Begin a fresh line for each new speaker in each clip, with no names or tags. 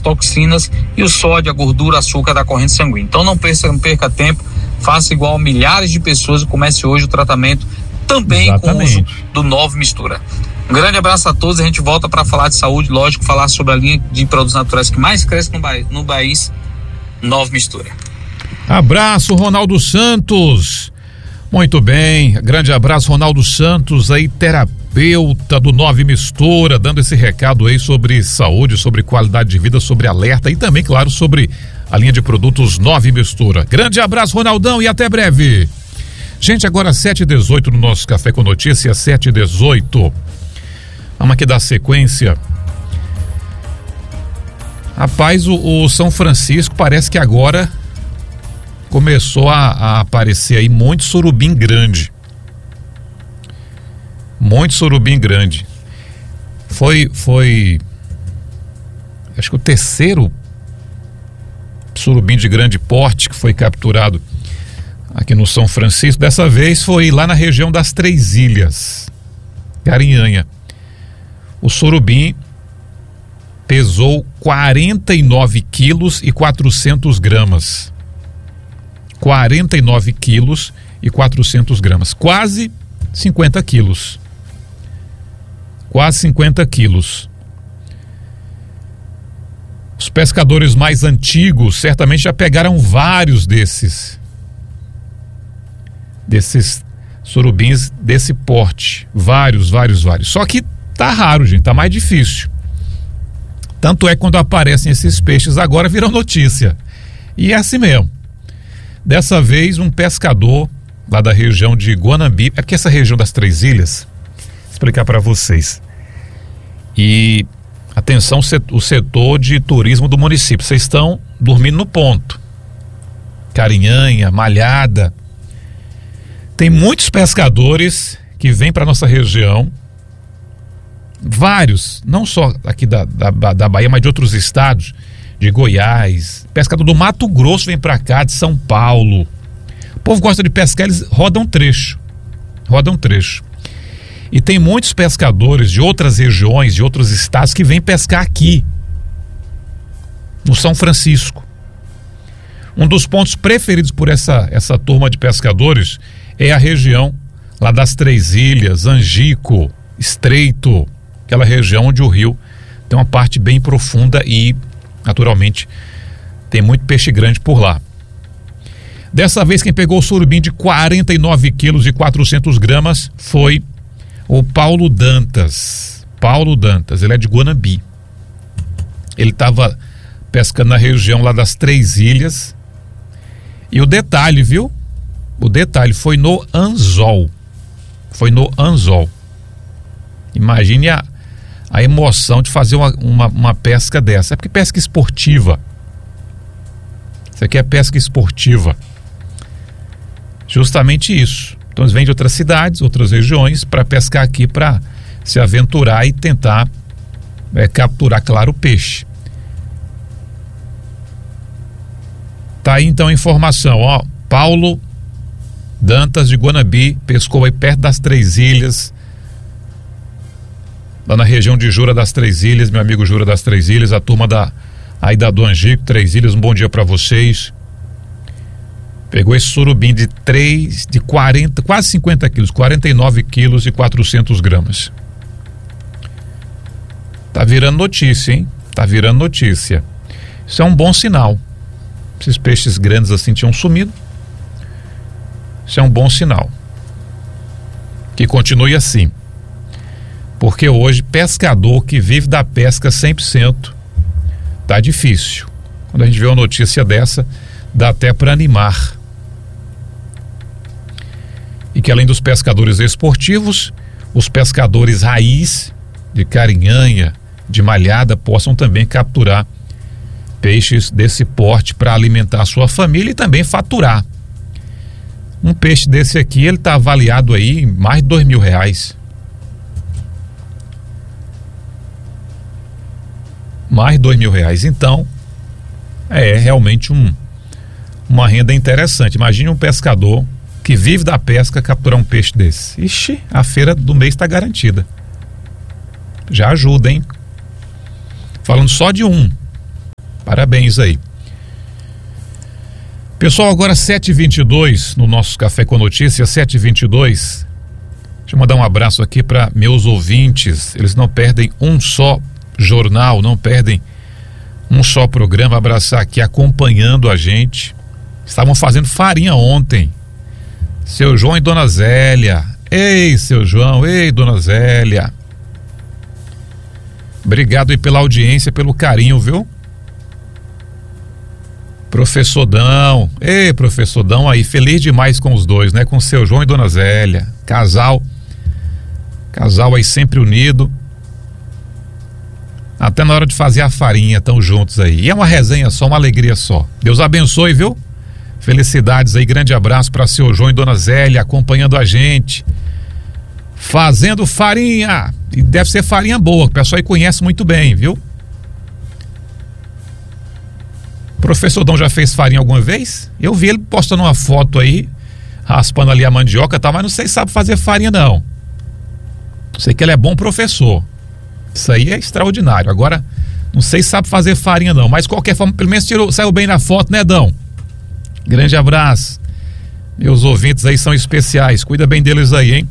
toxinas e o sódio, a gordura, açúcar da corrente sanguínea. Então não perca tempo, faça igual milhares de pessoas e comece hoje o tratamento também
Exatamente.
com o uso do Nove Mistura. Um grande abraço a todos, a gente volta para falar de saúde, lógico, falar sobre a linha de produtos naturais que mais cresce no país, Nove Mistura.
Abraço, Ronaldo Santos. Muito bem, grande abraço, Ronaldo Santos, aí terapeuta do Nove Mistura, dando esse recado aí sobre saúde, sobre qualidade de vida, sobre alerta e também, claro, sobre a linha de produtos Nove Mistura. Grande abraço, Ronaldão, e até breve. Gente, agora 7h18 no nosso Café com Notícias, 7h18. Vamos aqui dar sequência. Rapaz, o São Francisco parece que agora começou a aparecer aí muito surubim grande. Muito surubim grande. Foi acho que o terceiro surubim de grande porte que foi capturado aqui no São Francisco. Dessa vez foi lá na região das Três Ilhas, Carinhanha. O surubim pesou 49 quilos e 400 gramas. 49 quilos e 400 gramas. Quase 50 quilos. Quase 50 quilos. Os pescadores mais antigos certamente já pegaram vários desses surubins desse porte. Vários. Só que tá raro, gente, tá mais difícil. Tanto é que quando aparecem esses peixes agora viram notícia. E é assim mesmo. Dessa vez um pescador lá da região de Guanambi, é porque essa região das Três Ilhas, vou explicar para vocês. E atenção, o setor de turismo do município, vocês estão dormindo no ponto. Carinhanha, Malhada. Tem muitos pescadores que vêm para nossa região, vários, não só aqui da Bahia, mas de outros estados, de Goiás, pescador do Mato Grosso vem para cá, de São Paulo. O povo gosta de pescar, eles rodam trecho. E tem muitos pescadores de outras regiões, de outros estados que vêm pescar aqui, no São Francisco. Um dos pontos preferidos por essa turma de pescadores é a região lá das Três Ilhas, Angico, Estreito, aquela região onde o rio tem uma parte bem profunda e, naturalmente, tem muito peixe grande por lá. Dessa vez quem pegou o surubim de 49 quilos e 400 gramas foi o Paulo Dantas. Ele é de Guanambi. Ele estava pescando na região lá das Três Ilhas. E o detalhe, viu? O detalhe foi no anzol. Imagine a emoção de fazer uma pesca dessa. É porque pesca esportiva. Isso aqui é pesca esportiva. Justamente isso. Então eles vêm de outras cidades, outras regiões, para pescar aqui, para se aventurar e tentar capturar, claro, o peixe. Tá aí então a informação, ó. Paulo Dantas de Guanambi pescou aí perto das Três Ilhas, lá na região de Jura das Três Ilhas, meu amigo Jura das Três Ilhas, a turma aí da do Angico, Três Ilhas, um bom dia para vocês. Pegou esse surubim de 40, quase 50 quilos, 49 quilos e 400 gramas. Tá virando notícia, hein? Tá virando notícia. Isso é um bom sinal. Esses peixes grandes assim tinham sumido. Isso é um bom sinal. Que continue assim. Porque hoje, pescador que vive da pesca 100%, tá difícil. Quando a gente vê uma notícia dessa, dá até para animar. E que além dos pescadores esportivos, os pescadores raiz de Carinhanha, de Malhada, possam também capturar peixes desse porte para alimentar a sua família e também faturar. Um peixe desse aqui, ele está avaliado aí em mais de R$2.000. Mais de R$2.000. Então, é realmente uma renda interessante. Imagine um pescador que vive da pesca capturar um peixe desse. Ixi, a feira do mês está garantida. Já ajuda, hein? Falando só de um. Parabéns aí. Pessoal, agora 7h22 no nosso Café com Notícias, 7h22. Deixa eu mandar um abraço aqui para meus ouvintes. Eles não perdem um só jornal, não perdem um só programa. Abraçar aqui acompanhando a gente. Estavam fazendo farinha ontem. Seu João e Dona Zélia. Ei, seu João, ei, Dona Zélia. Obrigado aí pela audiência, pelo carinho, viu? Professor Dão, ei, professor Dão aí, feliz demais com os dois, né? Com seu João e Dona Zélia, casal aí sempre unido, até na hora de fazer a farinha, tão juntos aí, e é uma resenha só, uma alegria só. Deus abençoe, viu? Felicidades aí, grande abraço para seu João e Dona Zélia, acompanhando a gente, fazendo farinha, e deve ser farinha boa, o pessoal aí conhece muito bem, viu? Professor Dão já fez farinha alguma vez? Eu vi ele postando uma foto aí, raspando ali a mandioca e tal, mas não sei se sabe fazer farinha não. Sei que ele é bom professor. Isso aí é extraordinário. Agora, não sei se sabe fazer farinha não, mas de qualquer forma, pelo menos saiu bem na foto, né, Dão? Grande abraço. Meus ouvintes aí são especiais, cuida bem deles aí, hein?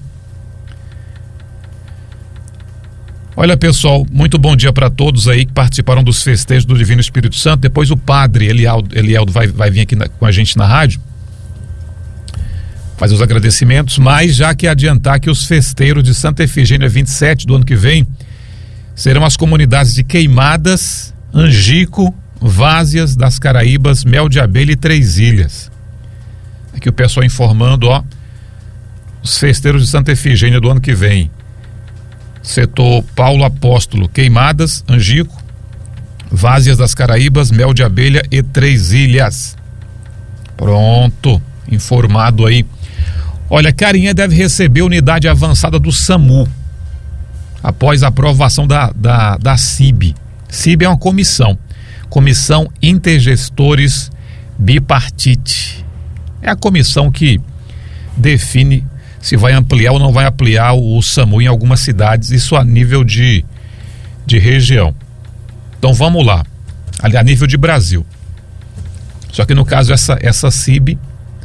Olha, pessoal, muito bom dia para todos aí que participaram dos festejos do Divino Espírito Santo. Depois o padre Elieldo vai vir aqui com a gente na rádio fazer os agradecimentos, mas já que adiantar que os festeiros de Santa Efigênia 27 do ano que vem serão as comunidades de Queimadas, Angico, Vázias, das Caraíbas, Mel de Abelha e Três Ilhas. Aqui o pessoal informando, ó, os festeiros de Santa Efigênia do ano que vem: setor Paulo Apóstolo, Queimadas, Angico, Vázias das Caraíbas, Mel de Abelha e Três Ilhas. Pronto, informado aí. Olha, Carinha deve receber unidade avançada do SAMU após a aprovação da CIB. CIB é uma Comissão Intergestores Bipartite. É a comissão que define se vai ampliar ou não vai ampliar o SAMU em algumas cidades, isso a nível de região. Então vamos lá, ali a nível de Brasil. Só que no caso essa CIB,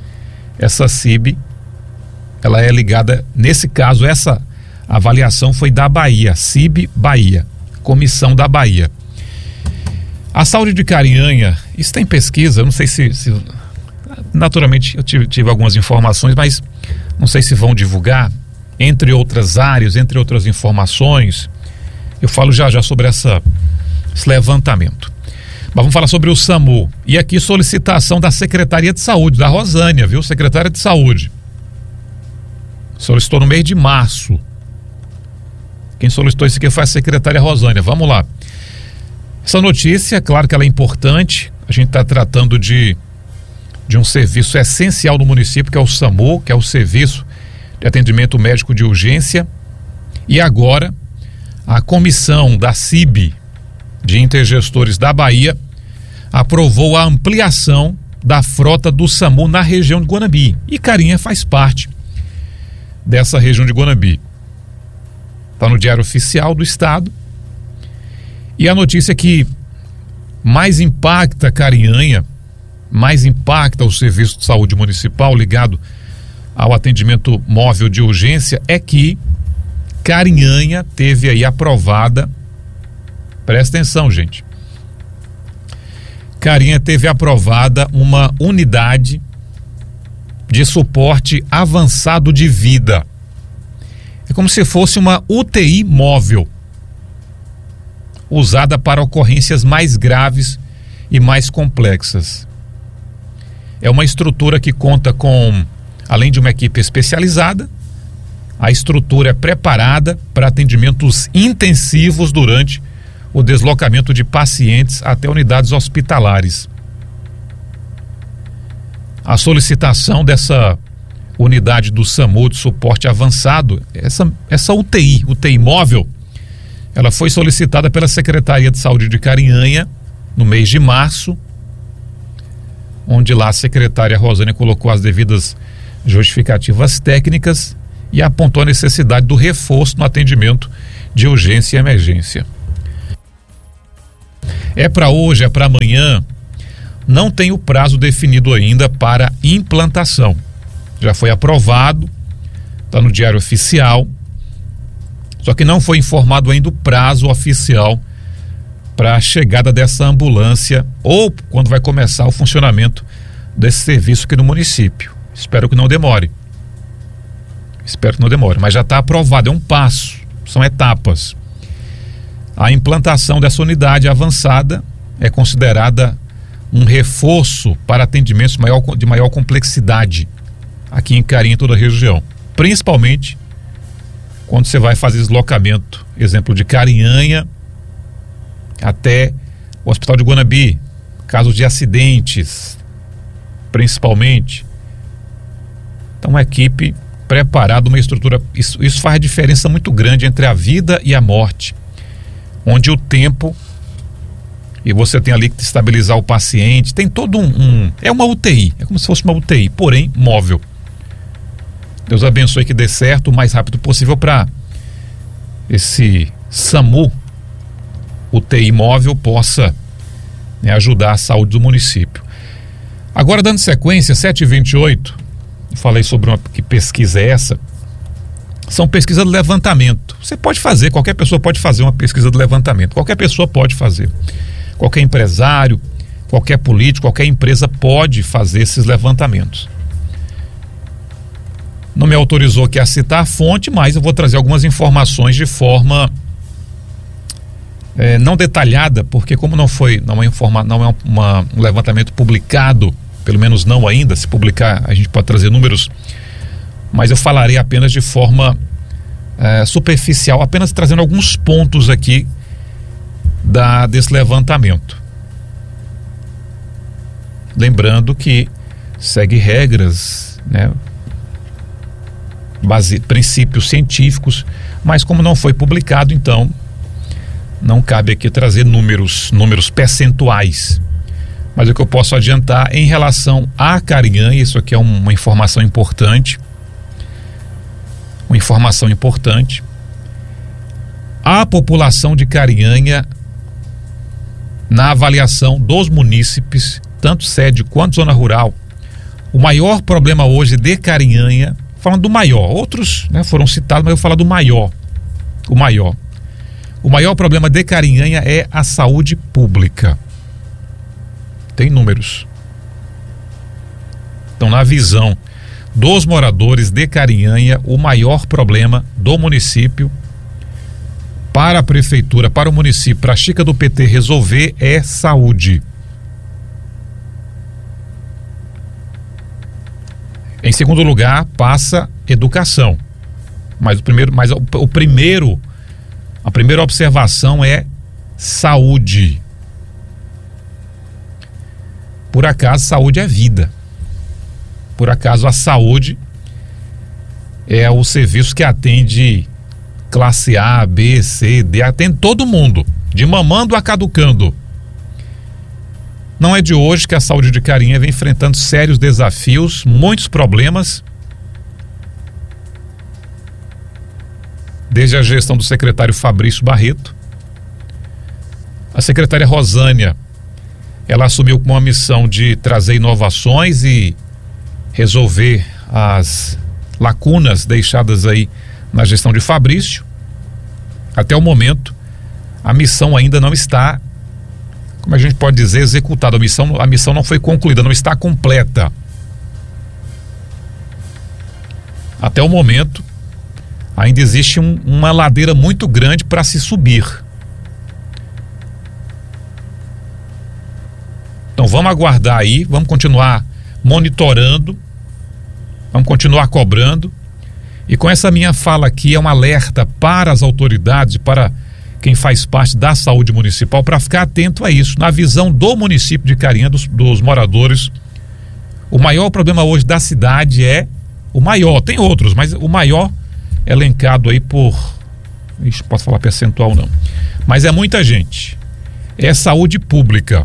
ela é ligada, nesse caso essa avaliação foi da Bahia, CIB Bahia, Comissão da Bahia. A saúde de Carinhanha, isso tem pesquisa, eu não sei se naturalmente eu tive algumas informações, mas não sei se vão divulgar, entre outras áreas, entre outras informações. Eu falo já sobre esse levantamento. Mas vamos falar sobre o SAMU. E aqui solicitação da Secretaria de Saúde, da Rosânia, viu? Secretária de Saúde. Solicitou no mês de março. Quem solicitou isso aqui foi a secretária Rosânia. Vamos lá. Essa notícia, claro que ela é importante. A gente está tratando de um serviço essencial no município, que é o SAMU, que é o Serviço de Atendimento Médico de Urgência. E agora, a comissão da CIB, de Intergestores da Bahia, aprovou a ampliação da frota do SAMU na região de Guanambi. E Carinha faz parte dessa região de Guanambi. Está no Diário Oficial do Estado. E a notícia que mais impacta Carinhanha, mais impacta o Serviço de Saúde Municipal ligado ao atendimento móvel de urgência, é que Carinhanha teve aí aprovada, presta atenção, gente, Carinhanha teve aprovada uma unidade de suporte avançado de vida. É como se fosse uma UTI móvel, usada para ocorrências mais graves e mais complexas. É uma estrutura que conta com, além de uma equipe especializada, a estrutura é preparada para atendimentos intensivos durante o deslocamento de pacientes até unidades hospitalares. A solicitação dessa unidade do SAMU de suporte avançado, essa UTI móvel, ela foi solicitada pela Secretaria de Saúde de Carinhanha no mês de março, onde lá a secretária Rosânia colocou as devidas justificativas técnicas e apontou a necessidade do reforço no atendimento de urgência e emergência. É para hoje, é para amanhã? Não tem o prazo definido ainda para implantação. Já foi aprovado, está no Diário Oficial, só que não foi informado ainda o prazo oficial para a chegada dessa ambulância ou quando vai começar o funcionamento desse serviço aqui no município. Espero que não demore. Mas já está aprovado, é um passo, são etapas. A implantação dessa unidade avançada é considerada um reforço para atendimentos de maior complexidade aqui em Carinha e toda a região, principalmente quando você vai fazer deslocamento, exemplo de Carinhanha até o Hospital de Guanabi, casos de acidentes, principalmente. Então, uma equipe preparada, uma estrutura, isso faz diferença muito grande entre a vida e a morte, onde o tempo, e você tem ali que estabilizar o paciente, tem todo é uma UTI, é como se fosse uma UTI, porém móvel. Deus abençoe que dê certo o mais rápido possível para esse SAMU UTI móvel possa, né, ajudar a saúde do município. Agora, dando sequência, 7h28, falei sobre que pesquisa é essa. São pesquisas de levantamento. Você pode fazer, qualquer pessoa pode fazer uma pesquisa de levantamento. Qualquer pessoa pode fazer. Qualquer empresário, qualquer político, qualquer empresa pode fazer esses levantamentos. Não me autorizou aqui a citar a fonte, mas eu vou trazer algumas informações de forma não detalhada, porque como não é um levantamento publicado, pelo menos não ainda, se publicar a gente pode trazer números, mas eu falarei apenas de forma superficial, apenas trazendo alguns pontos aqui desse levantamento. Lembrando que segue regras, né, princípios científicos, mas como não foi publicado, então não cabe aqui trazer números percentuais. Mas o que eu posso adiantar em relação a Carinhanha, isso aqui é uma informação importante. A população de Carinhanha, na avaliação dos munícipes, tanto sede quanto zona rural, o maior problema hoje de Carinhanha, falando do maior, outros, né, foram citados, mas eu vou falar do maior. O maior problema de Carinhanha é a saúde pública. Tem números. Então, na visão dos moradores de Carinhanha, o maior problema do município, para a prefeitura, para o município, para a Chica do PT resolver, é saúde. Em segundo lugar, passa educação. Mas a primeira observação é saúde. Por acaso, saúde é vida. Por acaso, a saúde é o serviço que atende classe A, B, C, D, atende todo mundo, de mamando a caducando. Não é de hoje que a saúde de Carinha vem enfrentando sérios desafios, muitos problemas, desde a gestão do secretário Fabrício Barreto. A secretária Rosânia, ela assumiu com uma missão de trazer inovações e resolver as lacunas deixadas aí na gestão de Fabrício. Até o momento, a missão ainda não está, como a gente pode dizer, executada. A missão não foi concluída, não está completa. Até o momento, ainda existe uma ladeira muito grande para se subir. Então vamos aguardar aí, vamos continuar monitorando, vamos continuar cobrando. E com essa minha fala aqui é um alerta para as autoridades, para quem faz parte da saúde municipal, para ficar atento a isso. Na visão do município de Carinha, dos moradores, o maior problema hoje da cidade é o maior, tem outros, mas o maior elencado aí por, posso falar percentual não, mas é muita gente, é saúde pública.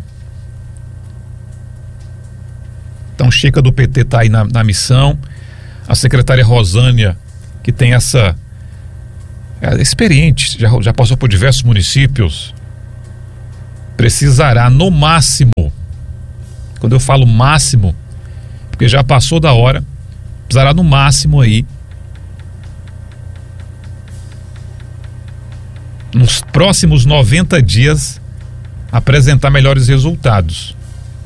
Então Chica do PT está aí na missão, a secretária Rosânia, que tem essa experiente, já passou por diversos municípios, precisará no máximo, quando eu falo máximo, porque já passou da hora, precisará no máximo aí, nos próximos 90 dias, apresentar melhores resultados.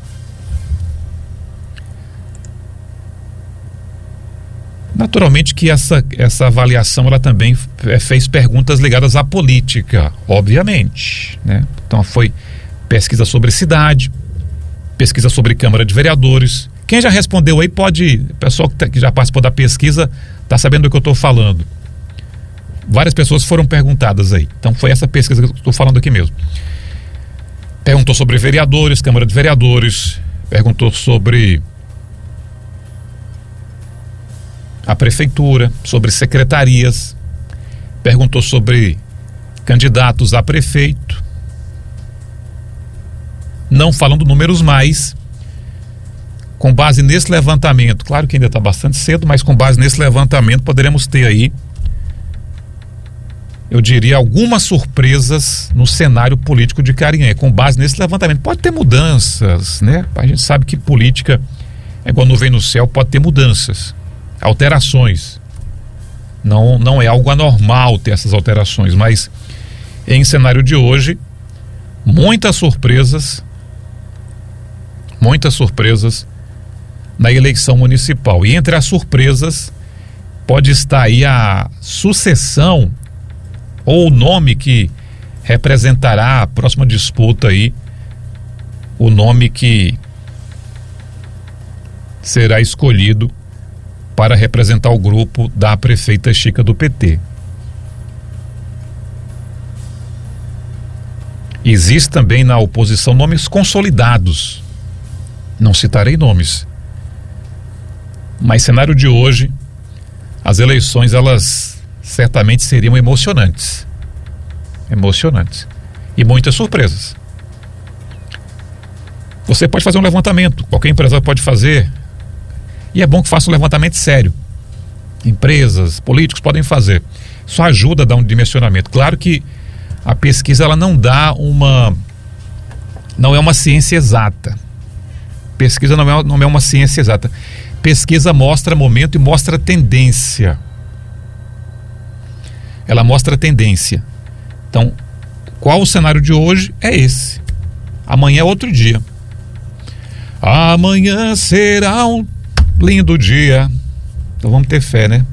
Naturalmente que essa avaliação ela também fez perguntas ligadas à política, obviamente, né? Então foi pesquisa sobre cidade, pesquisa sobre Câmara de Vereadores. Quem já respondeu aí pode, o pessoal que já participou da pesquisa está sabendo do que eu estou falando. Várias pessoas foram perguntadas aí. Então foi essa pesquisa que eu estou falando aqui mesmo. Perguntou sobre vereadores, Câmara de Vereadores, perguntou sobre a prefeitura, sobre secretarias, perguntou sobre candidatos a prefeito, não falando números mais. Com base nesse levantamento, claro que ainda está bastante cedo, mas com base nesse levantamento poderemos ter aí, eu diria, algumas surpresas no cenário político de Carinhã. Com base nesse levantamento, pode ter mudanças, né? A gente sabe que política é igual nuvem no céu, pode ter mudanças, alterações. Não é algo anormal ter essas alterações, mas em cenário de hoje, muitas surpresas na eleição municipal. E entre as surpresas pode estar aí a sucessão ou o nome que representará a próxima disputa aí, o nome que será escolhido para representar o grupo da prefeita Chica do PT. Existe também na oposição nomes consolidados. Não citarei nomes. Mas cenário de hoje, as eleições elas certamente seriam emocionantes. E muitas surpresas. Você pode fazer um levantamento, qualquer empresário pode fazer. E é bom que faça um levantamento sério. Empresas, políticos podem fazer. Isso ajuda a dar um dimensionamento. Claro que a pesquisa ela não é uma ciência exata. Pesquisa não é uma ciência exata. Pesquisa mostra momento e mostra tendência. Ela mostra tendência. Então, qual o cenário de hoje? É esse. Amanhã é outro dia. Amanhã será um lindo dia. Então vamos ter fé, né?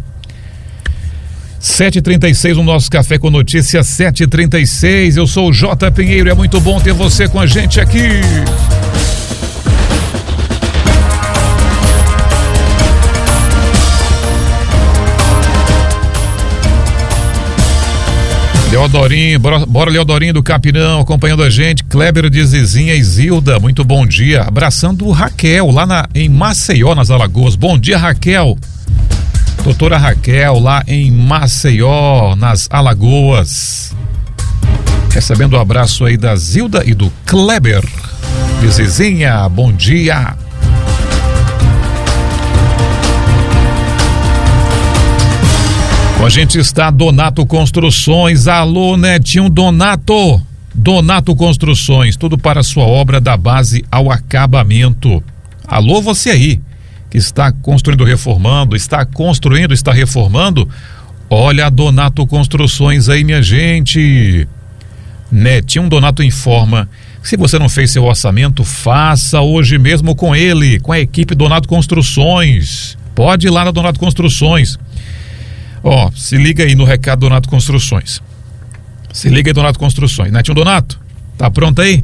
7h36 no nosso Café com Notícias, 7h36. Eu sou o J. Pinheiro e é muito bom ter você com a gente aqui. Leodorinho, bora Leodorinho do Capinão acompanhando a gente, Kleber de Zizinha e Zilda, muito bom dia, abraçando Raquel lá em Maceió, nas Alagoas. Bom dia, Raquel. Doutora Raquel lá em Maceió, nas Alagoas, recebendo o abraço aí da Zilda e do Kleber de Zizinha. Bom dia. Com a gente está Donato Construções. Alô, Netinho Donato. Donato Construções, tudo para a sua obra da base ao acabamento. Alô, você aí que está construindo, reformando, está reformando. Olha a Donato Construções aí, minha gente. Netinho Donato informa: se você não fez seu orçamento, faça hoje mesmo com ele, com a equipe Donato Construções. Pode ir lá na Donato Construções. Ó, se liga aí no recado Donato Construções. Se liga aí, Donato Construções. Netinho Donato, tá pronto aí?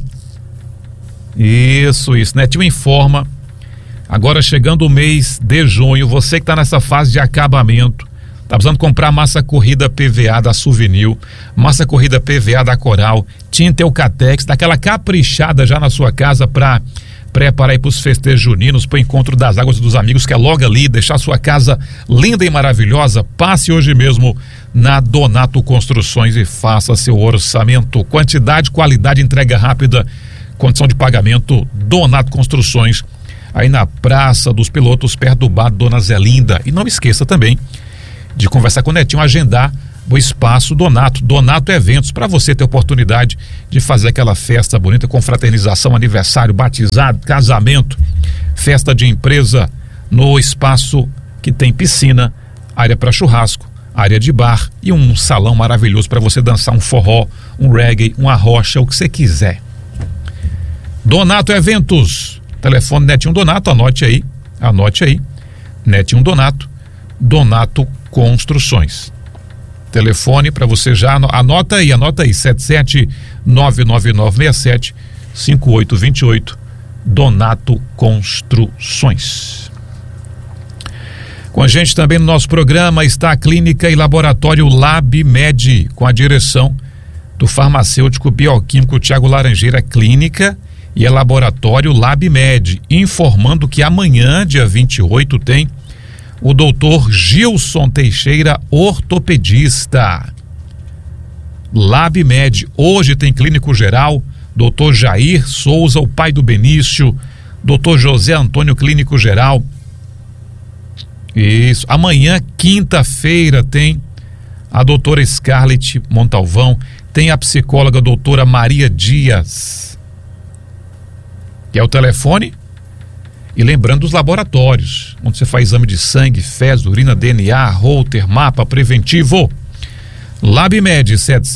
Isso. Netinho informa. Agora chegando o mês de junho, você que tá nessa fase de acabamento, tá precisando comprar massa corrida PVA da Souvenir, massa corrida PVA da Coral, tinta Eucatex, daquela caprichada já na sua casa pra preparar aí pros festejos juninos, pro encontro das águas dos amigos, que é logo ali, deixar sua casa linda e maravilhosa. Passe hoje mesmo na Donato Construções e faça seu orçamento. Quantidade, qualidade, entrega rápida, condição de pagamento. Donato Construções, aí na Praça dos Pilotos, perto do bar Dona Zelinda. E não esqueça também de conversar com o Netinho, agendar o Espaço Donato. Donato Eventos, para você ter oportunidade de fazer aquela festa bonita, confraternização, aniversário, batizado, casamento, festa de empresa, no espaço que tem piscina, área para churrasco, área de bar e um salão maravilhoso para você dançar um forró, um reggae, uma rocha, o que você quiser. Donato Eventos, telefone Netinho Donato, anote aí, Netinho Donato, Donato Construções. Telefone para você já, anota aí, 77999675828, Donato Construções. Com a gente também no nosso programa está a Clínica e Laboratório LabMed, com a direção do farmacêutico bioquímico Tiago Laranjeira. Clínica e Laboratório LabMed, informando que amanhã, dia 28, tem o doutor Gilson Teixeira, ortopedista. LabMed, hoje tem clínico geral, doutor Jair Souza, o pai do Benício, doutor José Antônio, clínico geral. Isso, amanhã, quinta-feira, tem a doutora Scarlett Montalvão, tem a psicóloga doutora Maria Dias, que é o telefone. E lembrando dos laboratórios, onde você faz exame de sangue, fezes, urina, DNA, Holter, mapa preventivo. LabMed,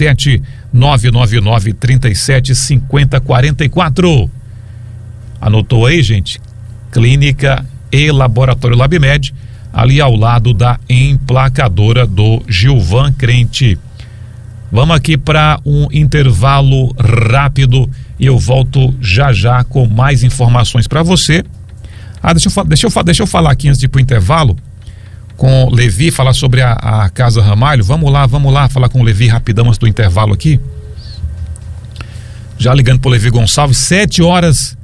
77999375044. Anotou aí, gente? Clínica e Laboratório LabMed, ali ao lado da emplacadora do Gilvan Crente. Vamos aqui para um intervalo rápido e eu volto já já com mais informações para você. Deixa eu falar aqui antes de ir pro intervalo com o Levi, falar sobre a Casa Ramalho. Vamos lá falar com o Levi rapidão antes do intervalo aqui. Já ligando pro Levi Gonçalves, 7h40,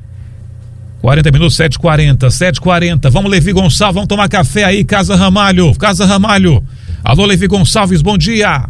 7h40. Vamos, Levi Gonçalves, vamos tomar café aí, Casa Ramalho. Alô, Levi Gonçalves, bom dia.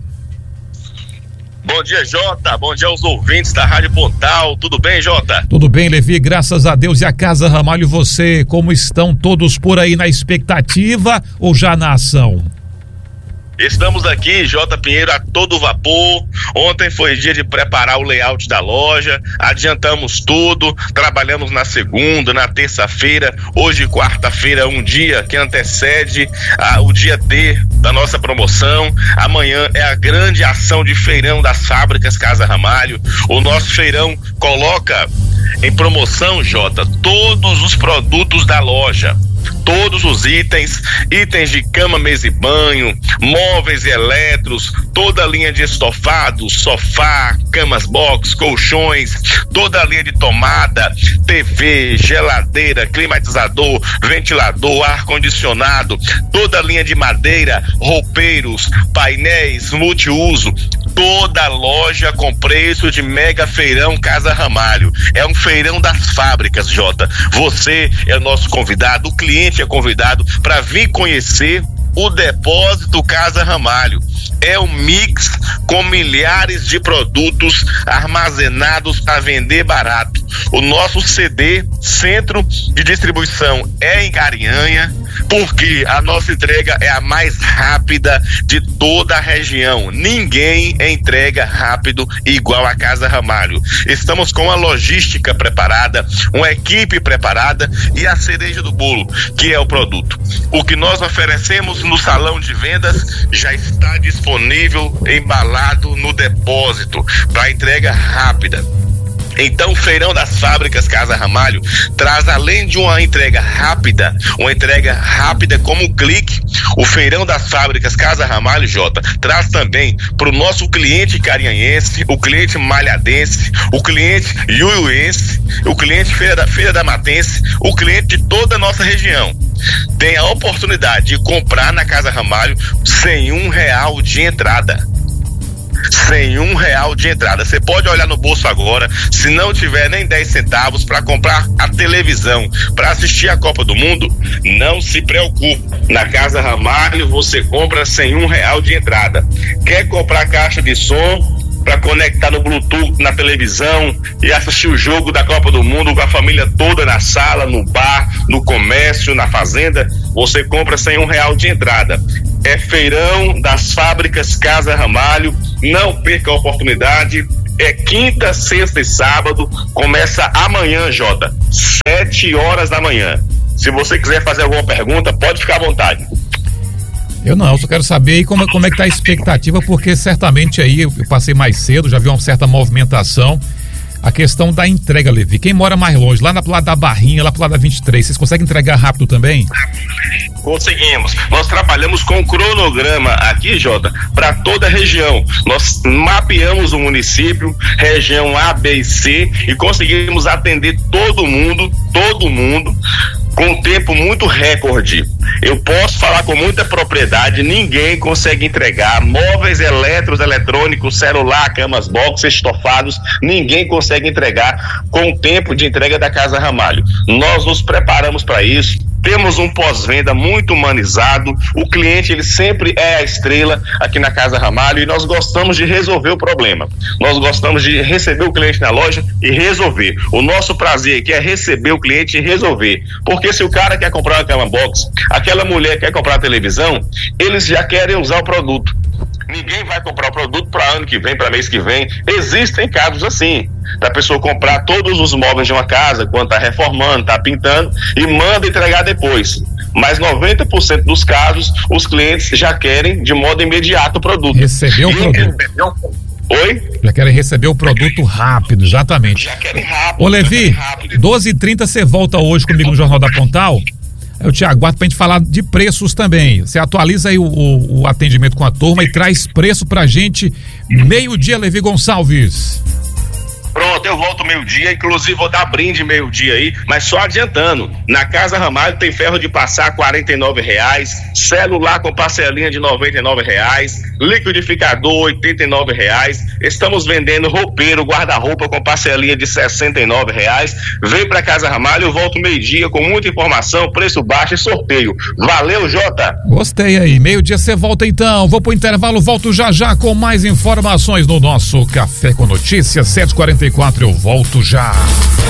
Bom dia, Jota. Bom dia aos ouvintes da Rádio Pontal. Tudo bem, Jota?
Tudo bem, Levi, graças a Deus. E a Casa Ramalho, você, como estão todos por aí, na expectativa ou já na ação?
Estamos aqui, J. Pinheiro, a todo vapor. Ontem foi dia de preparar o layout da loja, adiantamos tudo, trabalhamos na segunda, na terça-feira, hoje quarta-feira, um dia que antecede o dia D da nossa promoção. Amanhã é a grande ação de feirão das fábricas Casa Ramalho. O nosso feirão coloca em promoção, Jota, todos os produtos da loja. Todos os itens de cama, mesa e banho, móveis e eletros, toda a linha de estofados, sofá, camas box, colchões, toda a linha de tomada, TV, geladeira, climatizador, ventilador, ar-condicionado, toda a linha de madeira, roupeiros, painéis, multiuso, toda a loja com preço de mega feirão Casa Ramalho. É um feirão das fábricas, Jota. Você é o nosso convidado, o cliente é convidado para vir conhecer o depósito Casa Ramalho. É um mix com milhares de produtos armazenados para vender barato. O nosso CD, centro de distribuição, é em Carinhanha, porque a nossa entrega é a mais rápida de toda a região. Ninguém entrega rápido igual a Casa Ramalho. Estamos com a logística preparada, uma equipe preparada e a cereja do bolo, que é o produto. O que nós oferecemos no salão de vendas já está disponível, embalado no depósito, para entrega rápida. Então, o Feirão das Fábricas Casa Ramalho traz, além de uma entrega rápida como clique, o Feirão das Fábricas Casa Ramalho, Jota, traz também para o nosso cliente carinhanense, o cliente malhadense, o cliente iuiuense, o cliente Feira da Matense, o cliente de toda a nossa região. Tem a oportunidade de comprar na Casa Ramalho sem R$1 de entrada. Sem R$1 de entrada. Você pode olhar no bolso agora, se não tiver nem 10 centavos para comprar a televisão, para assistir a Copa do Mundo, não se preocupe. Na Casa Ramalho você compra sem R$1 de entrada. Quer comprar caixa de som para conectar no Bluetooth na televisão e assistir o jogo da Copa do Mundo com a família toda na sala, no bar, no comércio, na fazenda? Você compra sem R$1 de entrada. é Feirão das Fábricas Casa Ramalho. Não perca a oportunidade. É quinta, sexta e sábado. Começa amanhã, Jota, 7 horas da manhã. Se você quiser fazer alguma pergunta, pode ficar à vontade.
Eu só quero saber aí como é que tá a expectativa, porque certamente aí eu passei mais cedo, já vi uma certa movimentação. A questão da entrega, Levi. Quem mora mais longe, lá pro lado da Barrinha, lá pro lado da 23, vocês conseguem entregar rápido também?
Conseguimos. Nós trabalhamos com cronograma aqui, Jota, para toda a região. Nós mapeamos o município, região A, B e C, e conseguimos atender todo mundo, com um tempo muito recorde. Eu posso falar com muita propriedade, ninguém consegue entregar móveis eletrônicos, celular, camas box, estofados, ninguém consegue entregar com o tempo de entrega da Casa Ramalho. Nós nos preparamos para isso. Temos um pós-venda muito humanizado. O cliente, ele sempre é a estrela aqui na Casa Ramalho, e nós gostamos de resolver o problema. Nós gostamos de receber o cliente na loja e resolver. O nosso prazer aqui é receber o cliente e resolver. Porque se o cara quer comprar uma cama box, aquela mulher quer comprar a televisão, eles já querem usar o produto. Ninguém vai comprar o produto para ano que vem, para mês que vem. Existem casos assim, da pessoa comprar todos os móveis de uma casa, quando está reformando, está pintando, e manda entregar depois. Mas 90% dos casos, os clientes já querem de modo imediato o produto.
Recebeu o produto.
Oi?
Já querem receber o produto rápido, exatamente.
Já querem rápido.
Ô Levi, 12h30 você volta hoje comigo no Jornal da Pontal. Eu te aguardo pra gente falar de preços também. Você atualiza aí o atendimento com a turma e traz preço pra gente. Meio-dia, Levi Gonçalves.
Pronto, eu volto meio-dia, inclusive vou dar brinde meio-dia aí, mas só adiantando, na Casa Ramalho tem ferro de passar R$49, celular com parcelinha de R$99, liquidificador R$89, estamos vendendo roupeiro, guarda-roupa com parcelinha de R$69, vem pra Casa Ramalho, eu volto meio-dia com muita informação, preço baixo e sorteio. Valeu, Jota!
Gostei aí, meio-dia você volta então, vou pro intervalo, volto já com mais informações no nosso Café com Notícias, 7h44, eu volto já.